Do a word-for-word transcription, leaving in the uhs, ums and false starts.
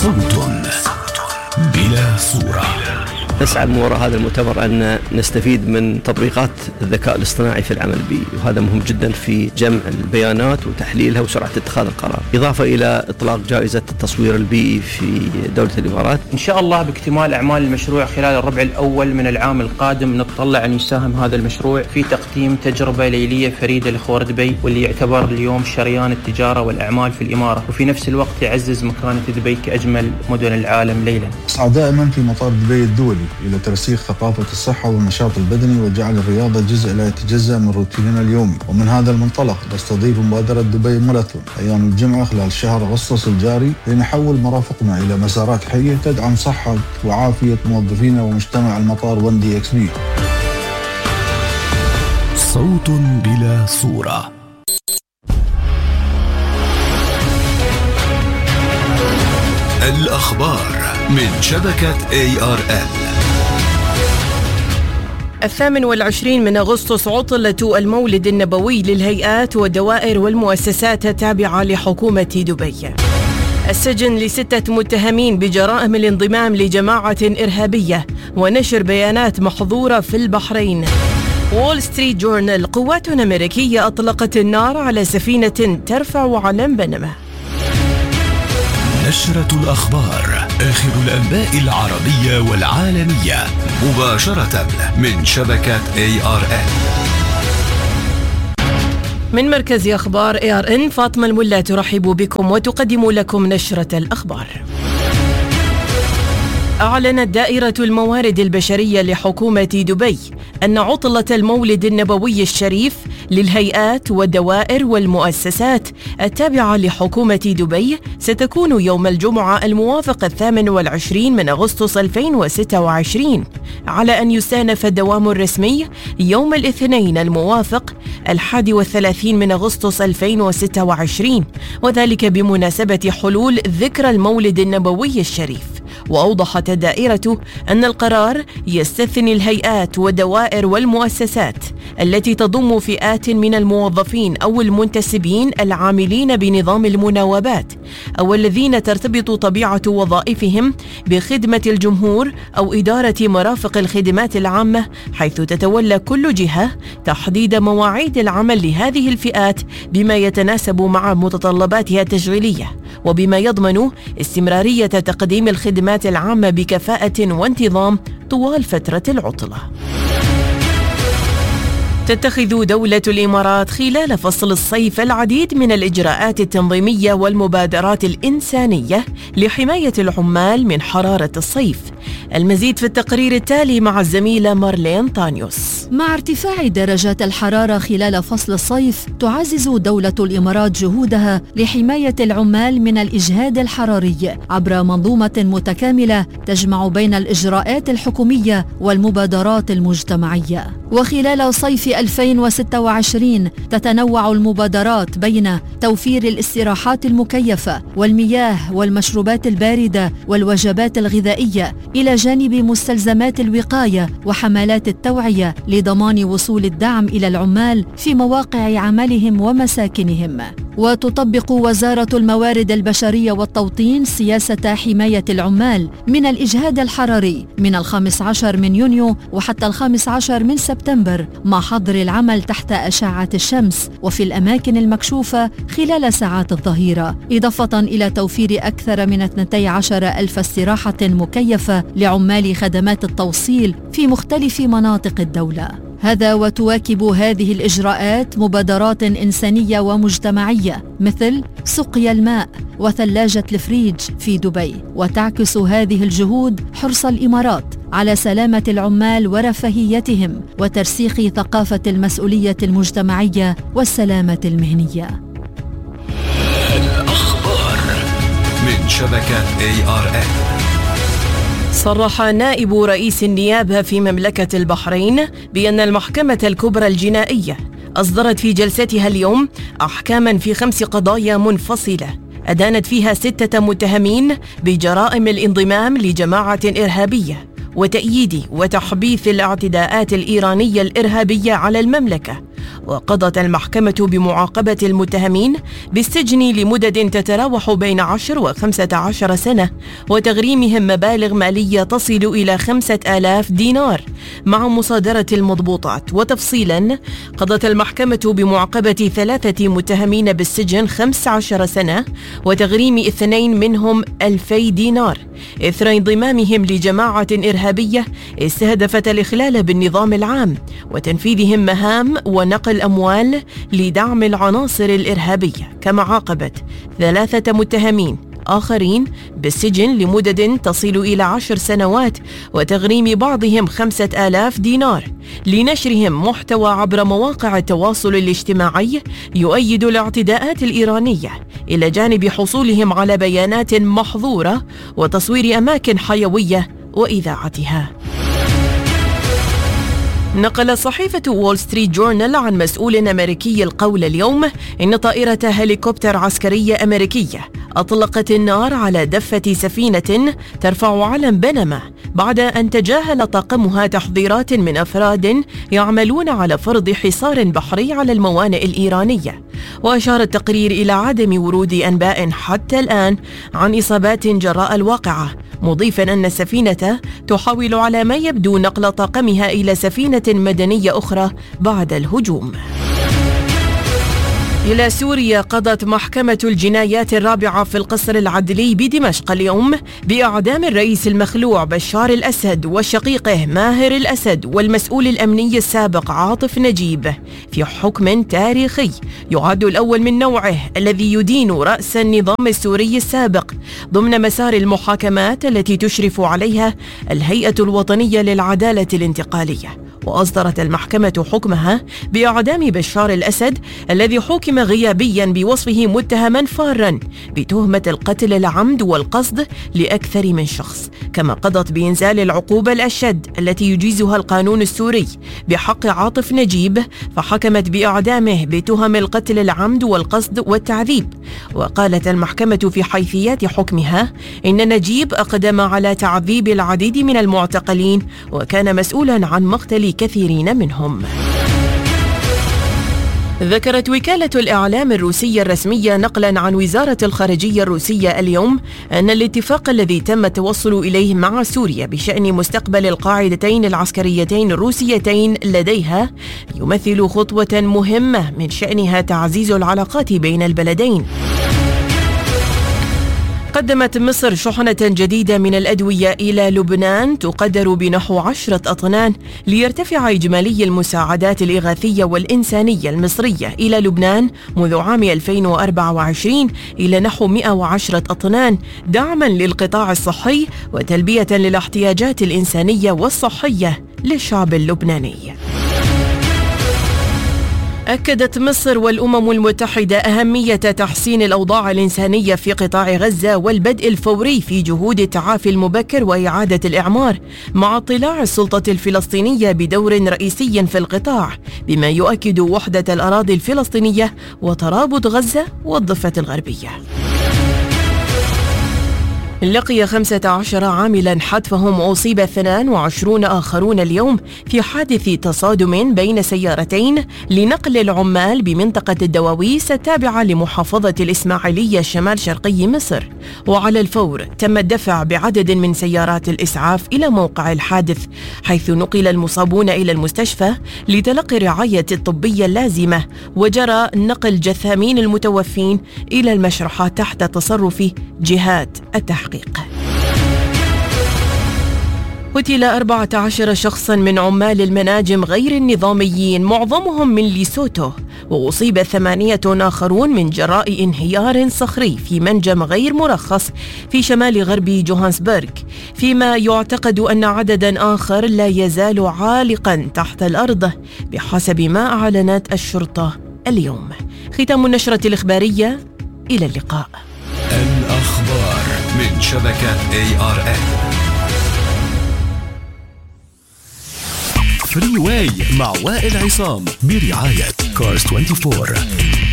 صوت بلا صورة. نسعى من وراء هذا المؤتمر أن نستفيد من تطبيقات الذكاء الاصطناعي في العمل البيئي، وهذا مهم جدا في جمع البيانات وتحليلها وسرعة اتخاذ القرار، إضافة إلى إطلاق جائزة التصوير البيئي في دولة الإمارات. إن شاء الله باكتمال أعمال المشروع خلال الربع الأول من العام القادم نتطلع أن يساهم هذا المشروع في تقديم تجربة ليلية فريدة لخور دبي، واللي يعتبر اليوم شريان التجارة والأعمال في الإمارة، وفي نفس الوقت يعزز مكانة دبي كأجمل مدن العالم ليلا. أسعى دائما في مطار دبي الدولي إلى ترسيخ ثقافة الصحة والنشاط البدني وجعل الرياضة جزء لا يتجزأ من روتيننا اليومي، ومن هذا المنطلق نستضيف مبادرة دبي ماراثون أيام الجمعة خلال شهر أغسطس الجاري لنحول مرافقنا إلى مسارات حية تدعم صحة وعافية موظفينا ومجتمع المطار ون دي إكس بي. صوت بلا صورة. الأخبار من شبكة إيه آر إل. الثامن والعشرين من أغسطس عطلة المولد النبوي للهيئات والدوائر والمؤسسات التابعة لحكومة دبي. السجن لستة متهمين بجرائم الانضمام لجماعة إرهابية ونشر بيانات محظورة في البحرين. وول ستريت جورنال: قوات أمريكية أطلقت النار على سفينة ترفع علم بنما. نشرة الأخبار، آخر الأنباء العربية والعالمية مباشرة من شبكة إيه آر إن. من مركز أخبار إيه آر إن، فاطمة الملا ترحب بكم وتقدم لكم نشرة الأخبار. أعلنت دائرة الموارد البشرية لحكومة دبي أن عطلة المولد النبوي الشريف للهيئات والدوائر والمؤسسات التابعة لحكومة دبي ستكون يوم الجمعة الموافق الثامن والعشرين من أغسطس ألفين وستة وعشرين، على أن يستأنف الدوام الرسمي يوم الاثنين الموافق الحادي والثلاثين من أغسطس ألفين وستة وعشرين، وذلك بمناسبة حلول ذكرى المولد النبوي الشريف. وأوضحت الدائرة أن القرار يستثني الهيئات والدوائر والمؤسسات التي تضم فئات من الموظفين أو المنتسبين العاملين بنظام المناوبات، أو الذين ترتبط طبيعة وظائفهم بخدمة الجمهور أو إدارة مرافق الخدمات العامة، حيث تتولى كل جهة تحديد مواعيد العمل لهذه الفئات بما يتناسب مع متطلباتها التشغيلية، وبما يضمن استمرارية تقديم الخدمات العامة بكفاءة وانتظام طوال فترة العطلة. تتخذ دولة الإمارات خلال فصل الصيف العديد من الإجراءات التنظيمية والمبادرات الإنسانية لحماية العمال من حرارة الصيف. المزيد في التقرير التالي مع الزميلة مارلين طانيوس. مع ارتفاع درجات الحرارة خلال فصل الصيف، تعزز دولة الإمارات جهودها لحماية العمال من الإجهاد الحراري عبر منظومة متكاملة تجمع بين الإجراءات الحكومية والمبادرات المجتمعية. وخلال صيف ألفين وستة وعشرين تتنوع المبادرات بين توفير الاستراحات المكيفة والمياه والمشروبات الباردة والوجبات الغذائية، إلى جانب مستلزمات الوقاية وحملات التوعية لضمان وصول الدعم إلى العمال في مواقع عملهم ومساكنهم. وتطبق وزارة الموارد البشرية والتوطين سياسة حماية العمال من الإجهاد الحراري من الخامس عشر من يونيو وحتى الخامس عشر من سبتمبر، مع حظر العمل تحت أشعة الشمس وفي الأماكن المكشوفة خلال ساعات الظهيرة، إضافة إلى توفير أكثر من اثنتي عشر ألف استراحة مكيفة لعمال خدمات التوصيل في مختلف مناطق الدولة. هذا وتواكب هذه الإجراءات مبادرات إنسانية ومجتمعية مثل سقيا الماء وثلاجة الفريج في دبي، وتعكس هذه الجهود حرص الإمارات على سلامة العمال ورفاهيتهم وترسيخ ثقافة المسؤولية المجتمعية والسلامة المهنية. الأخبار من شبكة إيه آر إن. صرح نائب رئيس النيابة في مملكة البحرين بأن المحكمة الكبرى الجنائية أصدرت في جلستها اليوم أحكاما في خمس قضايا منفصلة أدانت فيها ستة متهمين بجرائم الانضمام لجماعة إرهابية وتأييد وتحبيث الاعتداءات الإيرانية الإرهابية على المملكة، وقضت المحكمة بمعاقبة المتهمين بالسجن لمدد تتراوح بين عشر وخمسة عشر سنة وتغريمهم مبالغ مالية تصل إلى خمسة آلاف دينار مع مصادرة المضبوطات. وتفصيلا، قضت المحكمة بمعاقبة ثلاثة متهمين بالسجن خمس عشر سنة وتغريم اثنين منهم ألفي دينار إثر انضمامهم لجماعة إرهابية استهدفت الإخلال بالنظام العام وتنفيذهم مهام ونقل أموال لدعم العناصر الإرهابية. كما عاقبت ثلاثة متهمين آخرين بالسجن لمدد تصل إلى عشر سنوات وتغريم بعضهم خمسة آلاف دينار لنشرهم محتوى عبر مواقع التواصل الاجتماعي يؤيد الاعتداءات الإيرانية، إلى جانب حصولهم على بيانات محظورة وتصوير أماكن حيوية وإذاعتها. نقل صحيفة وول ستريت جورنال عن مسؤول أمريكي القول اليوم إن طائرة هليكوبتر عسكرية أمريكية أطلقت النار على دفة سفينة ترفع علم بنما بعد أن تجاهل طاقمها تحذيرات من أفراد يعملون على فرض حصار بحري على الموانئ الإيرانية. وأشار التقرير إلى عدم ورود أنباء حتى الآن عن إصابات جراء الواقعة، مضيفا أن السفينة تحاول على ما يبدو نقل طاقمها إلى سفينة مدنية أخرى بعد الهجوم. إلى سوريا، قضت محكمة الجنايات الرابعة في القصر العدلي بدمشق اليوم بإعدام الرئيس المخلوع بشار الأسد وشقيقه ماهر الأسد والمسؤول الأمني السابق عاطف نجيب في حكم تاريخي يعد الأول من نوعه الذي يدين رأس النظام السوري السابق ضمن مسار المحاكمات التي تشرف عليها الهيئة الوطنية للعدالة الانتقالية. وأصدرت المحكمة حكمها بإعدام بشار الأسد الذي حكم غيابيا بوصفه متهما فارا بتهمة القتل العمد والقصد لأكثر من شخص. كما قضت بإنزال العقوبة الأشد التي يجيزها القانون السوري بحق عاطف نجيب، فحكمت بإعدامه بتهم القتل العمد والقصد والتعذيب. وقالت المحكمة في حيثيات حكمها إن نجيب أقدم على تعذيب العديد من المعتقلين وكان مسؤولا عن مقتل كثيرين منهم. ذكرت وكالة الإعلام الروسية الرسمية نقلا عن وزارة الخارجية الروسية اليوم أن الاتفاق الذي تم التوصل إليه مع سوريا بشأن مستقبل القاعدتين العسكريتين الروسيتين لديها يمثل خطوة مهمة من شأنها تعزيز العلاقات بين البلدين. قدمت مصر شحنة جديدة من الأدوية إلى لبنان تقدر بنحو عشرة أطنان ليرتفع إجمالي المساعدات الإغاثية والإنسانية المصرية إلى لبنان منذ عام ألفين وأربعة وعشرين إلى نحو مئة وعشرة أطنان دعما للقطاع الصحي وتلبية للاحتياجات الإنسانية والصحية للشعب اللبناني. أكدت مصر والأمم المتحدة أهمية تحسين الأوضاع الإنسانية في قطاع غزة والبدء الفوري في جهود التعافي المبكر وإعادة الإعمار مع اطلاع السلطة الفلسطينية بدور رئيسي في القطاع، بما يؤكد وحدة الأراضي الفلسطينية وترابط غزة والضفة الغربية. لقي خمسة عشر عاملا حتفهم وأصيب اثنان وعشرون آخرون اليوم في حادث تصادم بين سيارتين لنقل العمال بمنطقة الدواويس التابعة لمحافظة الإسماعيلية شمال شرقي مصر. وعلى الفور تم الدفع بعدد من سيارات الإسعاف إلى موقع الحادث، حيث نقل المصابون إلى المستشفى لتلقي الرعاية الطبية اللازمة، وجرى نقل جثامين المتوفين إلى المشرحة تحت تصرف جهات التحقيق. قتل أربعة عشر شخصا من عمال المناجم غير النظاميين معظمهم من ليسوتو، وأصيب ثمانية آخرون من جراء انهيار صخري في منجم غير مرخص في شمال غرب جوهانسبرغ، فيما يعتقد أن عددا آخر لا يزال عالقا تحت الأرض بحسب ما أعلنت الشرطة اليوم. ختام النشرة الإخبارية، إلى اللقاء. الأخبار من شبكة إيه آر إن. فري واي مع وائل عصام برعاية كارز أربعة وعشرين.